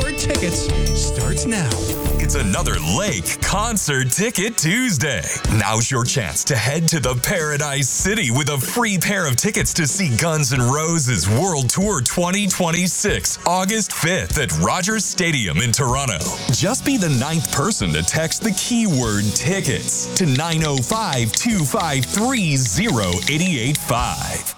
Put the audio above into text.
Concert Tickets starts now. It's another Lake Concert Ticket Tuesday. Now's your chance to head to the Paradise City with a free pair of tickets to see Guns N' Roses World Tour 2026, August 5th at Rogers Stadium in Toronto. Just be the 9th person to text the keyword tickets to 905-253-0885.